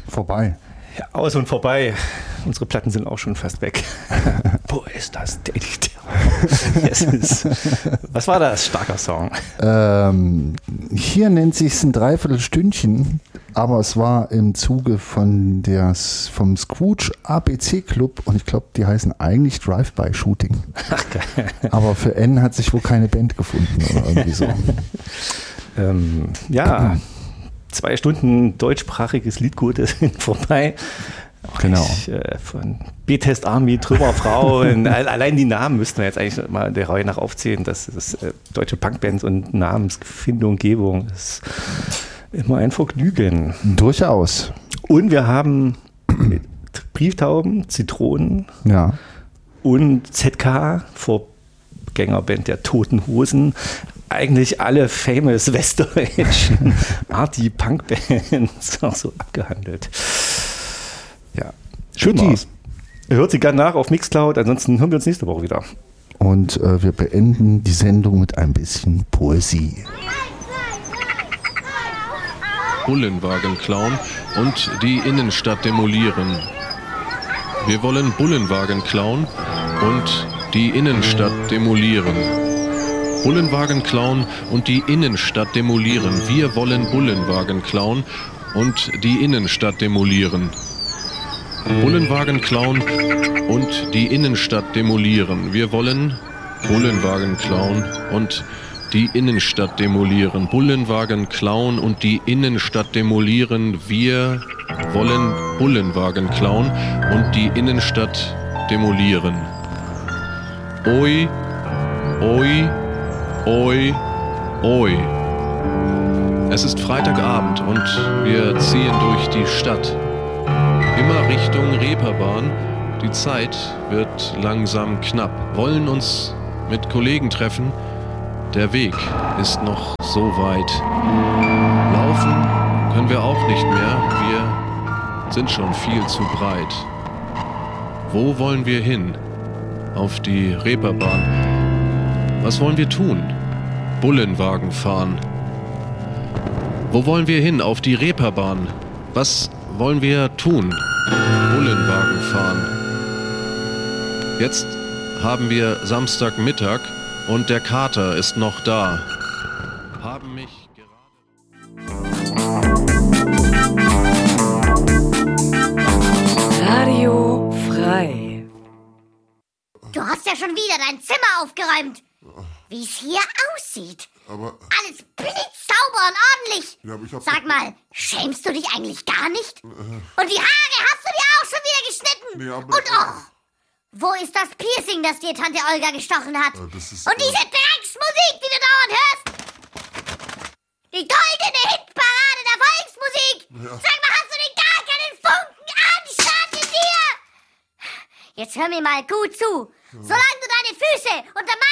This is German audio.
Vorbei. Ja, aus und vorbei. Unsere Platten sind auch schon fast weg. Wo ist das Daily Terror? Was war das? Starker Song. Hier nennt sich es ein Dreiviertelstündchen, aber es war im Zuge vom Scrooge ABC Club und ich glaube, die heißen eigentlich Drive-By-Shooting. Ach, geil. Aber für N hat sich wohl keine Band gefunden oder irgendwie so. Ja, 2 Stunden deutschsprachiges Liedgut sind vorbei. Genau. Von B-Test Army, Trümmerfrau, allein die Namen müssten wir jetzt eigentlich mal der Reihe nach aufzählen. Das ist deutsche Punkbands und Namensfindung, Gebung. Das ist immer ein Vergnügen. Durchaus. Und wir haben mit Brieftauben, Zitronen und ZK, Vorgängerband der Toten Hosen, eigentlich alle famous westdeutschen Arty-Punk-Bands auch so abgehandelt. Ja, schön war's. Hört sie gerne nach auf Mixcloud, ansonsten hören wir uns nächste Woche wieder. Und wir beenden die Sendung mit ein bisschen Poesie. Bullenwagen klauen und die Innenstadt demolieren. Wir wollen Bullenwagen klauen und die Innenstadt demolieren. Bullenwagen klauen und die Innenstadt demolieren. Wir wollen Bullenwagen klauen und die Innenstadt demolieren. Bullenwagen klauen und die Innenstadt demolieren. Wir wollen Bullenwagen klauen und die Innenstadt demolieren. Bullenwagen klauen und die Innenstadt demolieren. Wir wollen Bullenwagen klauen und die Innenstadt demolieren. Oi, oi, oi, oi. Es ist Freitagabend und wir ziehen durch die Stadt. Immer Richtung Reeperbahn. Die Zeit wird langsam knapp. Wollen uns mit Kollegen treffen. Der Weg ist noch so weit. Laufen können wir auch nicht mehr. Wir sind schon viel zu breit. Wo wollen wir hin? Auf die Reeperbahn. Was wollen wir tun? Bullenwagen fahren. Wo wollen wir hin? Auf die Reeperbahn. Was wollen wir tun? Bullenwagen fahren. Jetzt haben wir Samstagmittag und der Kater ist noch da. Haben mich Radio frei. Du hast ja schon wieder dein Zimmer aufgeräumt. Wie es hier aussieht. Aber alles blitzsauber und ordentlich. Ja, aber ich hab Sag mal, schämst du dich eigentlich gar nicht? Und die Haare hast du dir auch schon wieder geschnitten? Nee, aber- Und wo ist das Piercing, das dir Tante Olga gestochen hat? das ist, Und diese Drecksmusik, die du dauernd hörst? Die goldene Hitparade der Volksmusik. Ja. Sag mal, hast du denn gar keinen Funken Anstand in dir? Jetzt hör mir mal gut zu. Solange du deine Füße unter